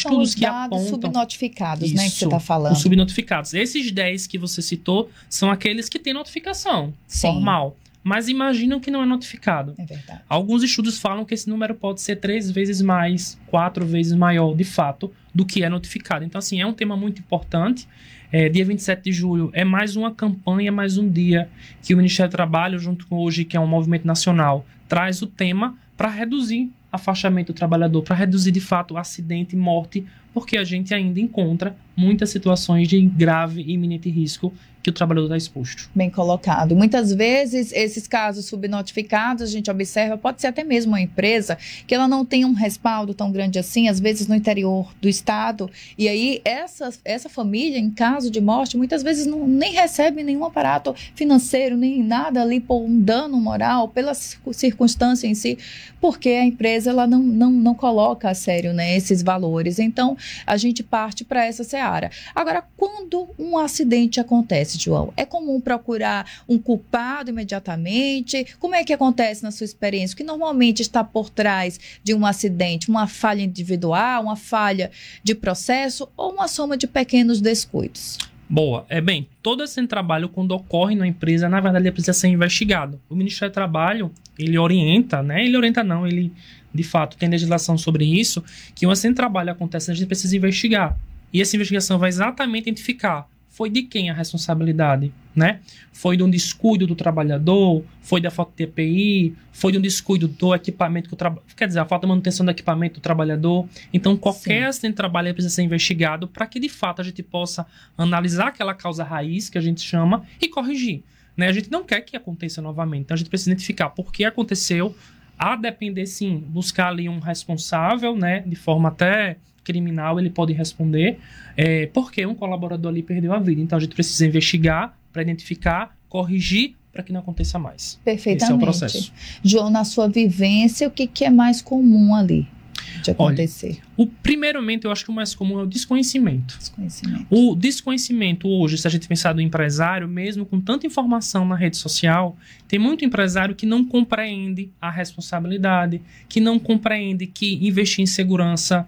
estudos os que dados apontam... subnotificados, Isso, né, que você está falando. Os subnotificados. Esses 10 que você citou são aqueles que têm notificação formal, mas imaginam que não é notificado. É verdade. Alguns estudos falam que esse número pode ser 3 vezes mais, 4 vezes maior, de fato, do que é notificado. Então, assim, é um tema muito importante. Dia 27 de julho é mais uma campanha, mais um dia que o Ministério do Trabalho, junto com hoje, que é um movimento nacional, traz o tema para reduzir afastamento do trabalhador, para reduzir, de fato, acidente e morte, porque a gente ainda encontra muitas situações de grave e iminente risco que o trabalhador está exposto. Bem colocado. Muitas vezes, esses casos subnotificados, a gente observa, pode ser até mesmo uma empresa que ela não tem um respaldo tão grande assim, às vezes no interior do estado, e aí essa família, em caso de morte, muitas vezes nem recebe nenhum aparato financeiro, nem nada ali por um dano moral, pela circunstância em si, porque a empresa ela não coloca a sério, né, esses valores. Então, a gente parte para essa seara. Agora, quando um acidente acontece, João, é comum procurar um culpado imediatamente? Como é que acontece na sua experiência? O que normalmente está por trás de um acidente? Uma falha individual, uma falha de processo ou uma soma de pequenos descuidos? Boa. Bem, todo esse trabalho, quando ocorre na empresa, na verdade, ele precisa ser investigado. O Ministério do Trabalho, ele orienta, né? Ele orienta não, ele, de fato, tem legislação sobre isso, que um acidente de trabalho acontece, a gente precisa investigar. E essa investigação vai exatamente identificar foi de quem a responsabilidade, né? Foi de um descuido do trabalhador, foi da falta de EPI, foi de um descuido do equipamento que o trabalhador... Quer dizer, a falta de manutenção do equipamento do trabalhador. Então, qualquer acidente de trabalho precisa ser investigado para que, de fato, a gente possa analisar aquela causa raiz, que a gente chama, e corrigir, né? A gente não quer que aconteça novamente. Então, a gente precisa identificar por que aconteceu, a depender, sim, buscar ali um responsável, né? De forma até criminal, ele pode responder porque um colaborador ali perdeu a vida. Então, a gente precisa investigar para identificar, corrigir, para que não aconteça mais. Perfeitamente. Esse é o processo. João, na sua vivência, o que é mais comum ali de acontecer? Olha, primeiramente, eu acho que o mais comum é o desconhecimento. Desconhecimento. O desconhecimento hoje, se a gente pensar no empresário, mesmo com tanta informação na rede social, tem muito empresário que não compreende a responsabilidade, que não compreende que investir em segurança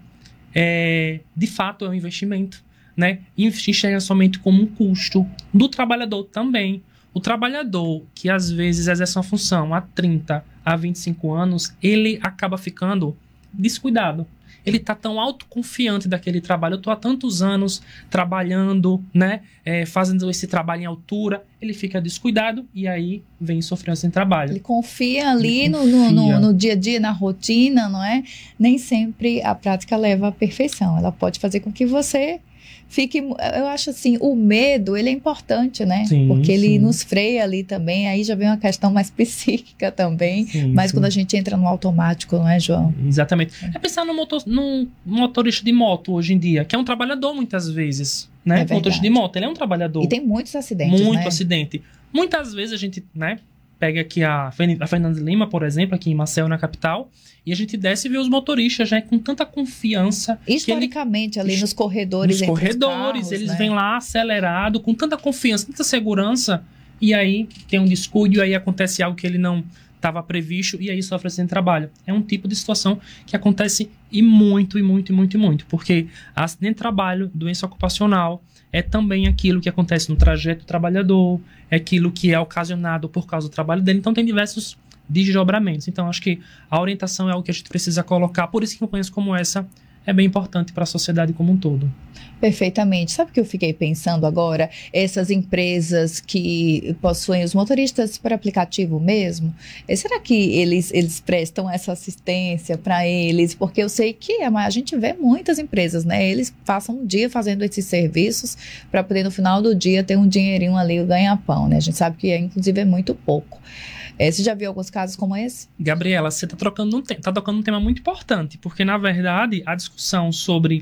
de fato é um investimento, né? E enxerga somente como um custo do trabalhador também. O trabalhador que às vezes exerce uma função há 30, há 25 anos, ele acaba ficando descuidado. Ele está tão autoconfiante daquele trabalho. Eu estou há tantos anos trabalhando, né? Fazendo esse trabalho em altura. Ele fica descuidado e aí vem sofrendo sem trabalho. Ele confia ali no dia a dia, na rotina, não é? Nem sempre a prática leva à perfeição. Ela pode fazer com que você fique... Eu acho assim, o medo, ele é importante, né? Sim, porque ele sim. nos freia ali também. Aí já vem uma questão mais psíquica também. Sim, mas sim. quando a gente entra no automático, não é, João? Exatamente. É pensar no motorista de moto hoje em dia, que é um trabalhador muitas vezes, né? O motorista de moto, ele é um trabalhador. E tem muitos acidentes, Muito né? acidente. Muitas vezes a gente, né, pega aqui a Fernanda Lima, por exemplo, aqui em Maceió, na capital, e a gente desce e vê os motoristas já com tanta confiança. Historicamente, ali nos corredores. Nos corredores, carros, eles né? vêm lá acelerado, com tanta confiança, tanta segurança, e aí tem um descuido, e aí acontece algo que ele não estava previsto, e aí sofre acidente de trabalho. É um tipo de situação que acontece muito, porque acidente de trabalho, doença ocupacional, é também aquilo que acontece no trajeto do trabalhador, é aquilo que é ocasionado por causa do trabalho dele, então tem diversos desdobramentos. Então, acho que a orientação é algo que a gente precisa colocar, por isso que campanhas como essa é bem importante para a sociedade como um todo. Perfeitamente. Sabe o que eu fiquei pensando agora? Essas empresas que possuem os motoristas por aplicativo mesmo, será que eles prestam essa assistência para eles? Porque eu sei que a gente vê muitas empresas, né? Eles passam um dia fazendo esses serviços para poder no final do dia ter um dinheirinho ali, o ganha-pão, né? A gente sabe que inclusive é muito pouco. Você já viu alguns casos como esse? Gabriela, você está tocando um tema muito importante, porque, na verdade, a discussão sobre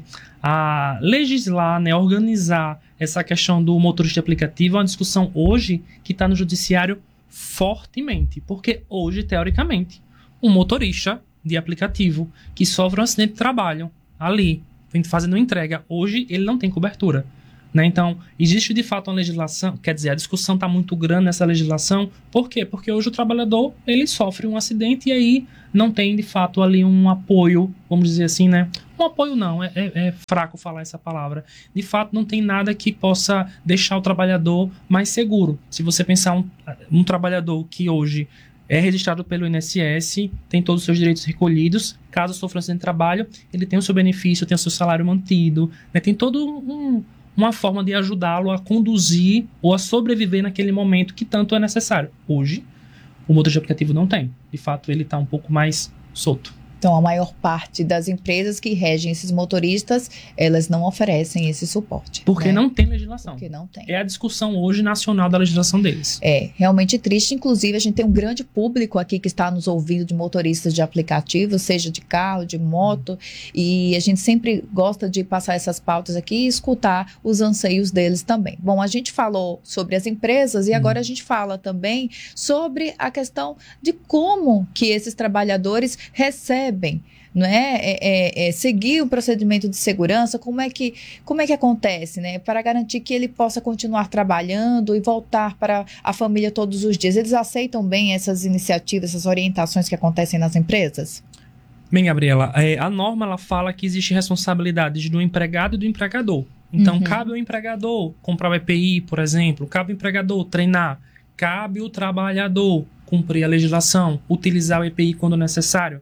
legislar, né, organizar essa questão do motorista de aplicativo é uma discussão hoje que está no judiciário fortemente, porque hoje, teoricamente, um motorista de aplicativo que sofre um acidente de trabalho ali, fazendo entrega, hoje ele não tem cobertura. né? Então, existe de fato uma legislação, quer dizer, a discussão está muito grande nessa legislação. Por quê? Porque hoje o trabalhador, ele sofre um acidente e aí não tem de fato ali um apoio, vamos dizer assim, né? Um apoio não, é fraco falar essa palavra. De fato, não tem nada que possa deixar o trabalhador mais seguro. Se você pensar um trabalhador que hoje é registrado pelo INSS, tem todos os seus direitos recolhidos, caso sofra um acidente de trabalho, ele tem o seu benefício, tem o seu salário mantido, né? Tem todo uma forma de ajudá-lo a conduzir ou a sobreviver naquele momento que tanto é necessário. Hoje, o motorista de aplicativo não tem. De fato, ele está um pouco mais solto. Então, a maior parte das empresas que regem esses motoristas, elas não oferecem esse suporte. Porque não tem legislação. Porque não tem. É a discussão hoje nacional da legislação deles. É realmente triste. Inclusive, a gente tem um grande público aqui que está nos ouvindo de motoristas de aplicativo, seja de carro, de moto, e a gente sempre gosta de passar essas pautas aqui e escutar os anseios deles também. Bom, a gente falou sobre as empresas e agora a gente fala também sobre a questão de como que esses trabalhadores recebem, não é? Seguir o procedimento de segurança, como é que acontece, né? Para garantir que ele possa continuar trabalhando e voltar para a família todos os dias. Eles aceitam bem essas iniciativas, essas orientações que acontecem nas empresas? Bem, Gabriela, a norma ela fala que existe responsabilidade do empregado e do empregador. Então, cabe ao empregador comprar o EPI, por exemplo, cabe ao empregador treinar, cabe ao trabalhador cumprir a legislação, utilizar o EPI quando necessário.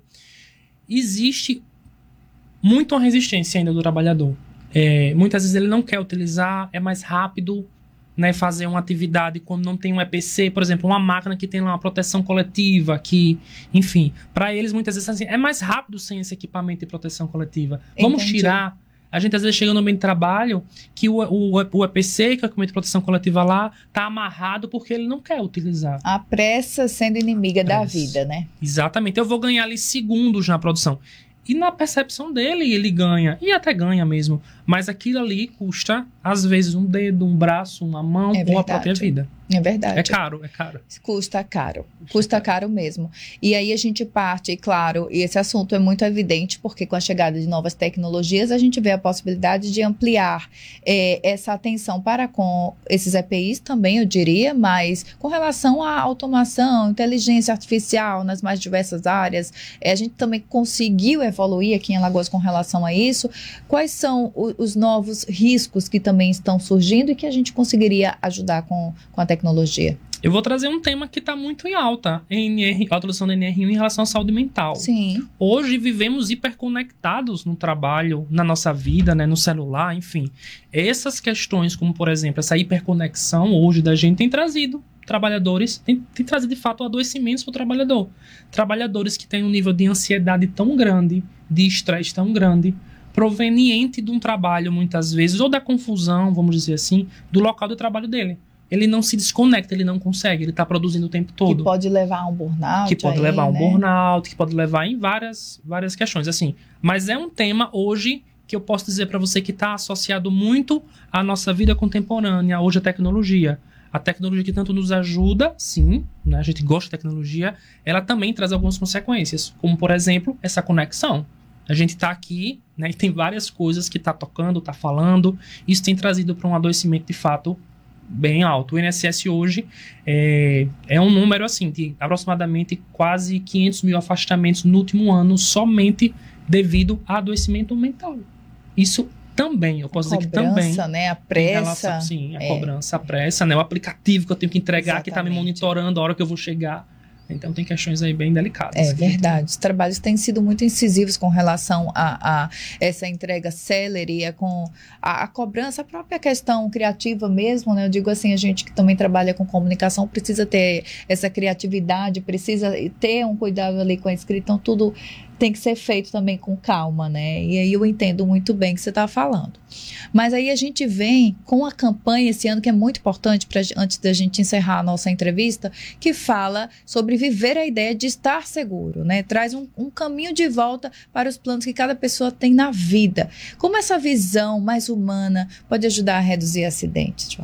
Existe muito uma resistência ainda do trabalhador. Muitas vezes ele não quer utilizar, é mais rápido, né, fazer uma atividade quando não tem um EPC, por exemplo, uma máquina que tem lá uma proteção coletiva, que, enfim, para eles muitas vezes assim, é mais rápido sem esse equipamento de proteção coletiva. Vamos tirar. A gente às vezes chega no meio de trabalho que o EPC, que é o equipamento de proteção coletiva lá, tá amarrado porque ele não quer utilizar. A pressa sendo inimiga da vida, né? Exatamente. Eu vou ganhar ali segundos na produção. E na percepção dele, ele ganha. E até ganha mesmo. Mas aquilo ali custa, às vezes, um dedo, um braço, uma mão ou a própria vida. É verdade. É caro. Custa caro. Custa caro mesmo. E aí a gente parte, claro, e esse assunto é muito evidente, porque com a chegada de novas tecnologias, a gente vê a possibilidade de ampliar essa atenção para com esses EPIs também, eu diria, mas com relação à automação, inteligência artificial nas mais diversas áreas, a gente também conseguiu evoluir aqui em Alagoas com relação a isso. Quais são os novos riscos que também estão surgindo e que a gente conseguiria ajudar com a tecnologia? Eu vou trazer um tema que está muito em alta, a atualização da NR1 em relação à saúde mental. Sim. Hoje vivemos hiperconectados no trabalho, na nossa vida, né, no celular, enfim. Essas questões, como por exemplo, essa hiperconexão hoje da gente tem trazido trabalhadores, tem trazido de fato adoecimentos para o trabalhador. Trabalhadores que têm um nível de ansiedade tão grande, de estresse tão grande, proveniente de um trabalho muitas vezes, ou da confusão, vamos dizer assim, do local do trabalho dele. Ele não se desconecta, ele não consegue, ele está produzindo o tempo todo. Que pode levar a um burnout. Que pode levar a um burnout, que pode levar em várias questões, assim. Mas é um tema hoje que eu posso dizer para você que está associado muito à nossa vida contemporânea, hoje a tecnologia. A tecnologia que tanto nos ajuda, sim, né, a gente gosta de tecnologia, ela também traz algumas consequências, como, por exemplo, essa conexão. A gente está aqui, né, e tem várias coisas que está tocando, está falando, isso tem trazido para um adoecimento, de fato, bem alto. O INSS hoje é um número, assim, de aproximadamente quase 500 mil afastamentos no último ano, somente devido a adoecimento mental. Isso também, eu posso dizer que também. A cobrança, né? A pressa. Relação, sim, a cobrança, a pressa, né? O aplicativo que eu tenho que entregar, que está me monitorando a hora que eu vou chegar. Então, tem questões aí bem delicadas. É verdade. Os trabalhos têm sido muito incisivos com relação a essa entrega célere, com a cobrança, a própria questão criativa mesmo, né? Eu digo assim, a gente que também trabalha com comunicação precisa ter essa criatividade, precisa ter um cuidado ali com a escrita, então tudo tem que ser feito também com calma, né? E aí eu entendo muito bem o que você está falando. Mas aí a gente vem com a campanha esse ano, que é muito importante, antes da gente encerrar a nossa entrevista, que fala sobre viver a ideia de estar seguro, né? Traz um caminho de volta para os planos que cada pessoa tem na vida. Como essa visão mais humana pode ajudar a reduzir acidentes, João?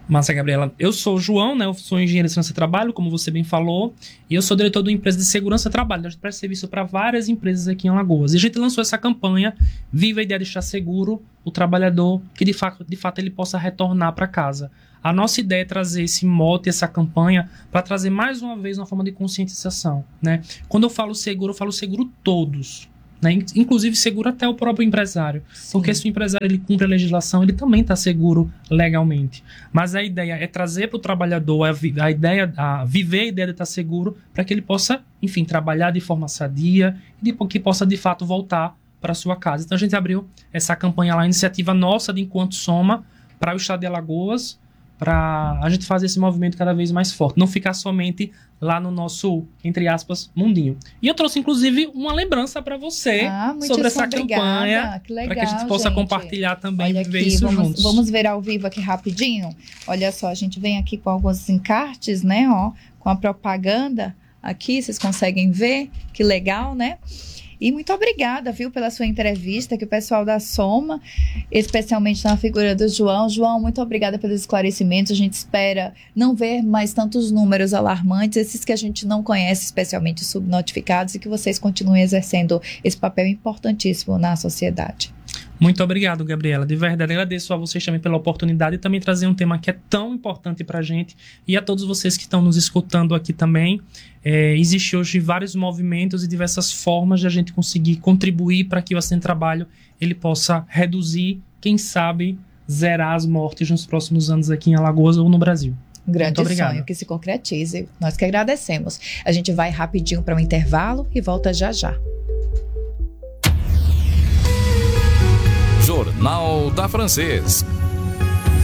Massa, Gabriela. Eu sou o João, né? Eu sou engenheiro de segurança e trabalho, como você bem falou, e eu sou diretor de uma empresa de segurança e trabalho. A gente presta serviço para várias empresas aqui em Alagoas. E a gente lançou essa campanha, Viva a Ideia de Estar Seguro, o trabalhador que de fato ele possa retornar para casa. A nossa ideia é trazer esse mote, essa campanha, para trazer mais uma vez uma forma de conscientização, né? Quando eu falo seguro todos, né? Inclusive seguro até o próprio empresário. Sim. Porque se o empresário ele cumpre a legislação, ele também está seguro legalmente. Mas a ideia é trazer para o trabalhador a viver a ideia de estar seguro, para que ele possa, enfim, trabalhar de forma sadia e que possa de fato voltar para sua casa. Então a gente abriu essa campanha lá, a iniciativa nossa de Enquanto Soma, para o estado de Alagoas, para a gente fazer esse movimento cada vez mais forte, não ficar somente lá no nosso, entre aspas, mundinho. E eu trouxe, inclusive, uma lembrança para você sobre essa campanha, para que a gente possa compartilhar também e ver isso juntos. Vamos ver ao vivo aqui rapidinho. Olha só, a gente vem aqui com alguns encartes, né, ó, com a propaganda aqui, vocês conseguem ver, que legal, né? E muito obrigada, viu, pela sua entrevista, que o pessoal da Soma, especialmente na figura do João. João, muito obrigada pelos esclarecimentos. A gente espera não ver mais tantos números alarmantes, esses que a gente não conhece, especialmente os subnotificados, e que vocês continuem exercendo esse papel importantíssimo na sociedade. Muito obrigado, Gabriela. De verdade, agradeço a vocês também pela oportunidade e também trazer um tema que é tão importante para a gente e a todos vocês que estão nos escutando aqui também. Existe hoje vários movimentos e diversas formas de a gente conseguir contribuir para que o acidente de trabalho ele possa reduzir, quem sabe, zerar as mortes nos próximos anos aqui em Alagoas ou no Brasil. Um grande sonho que se concretize. Nós que agradecemos. A gente vai rapidinho para um intervalo e volta já já. Jornal da Francês.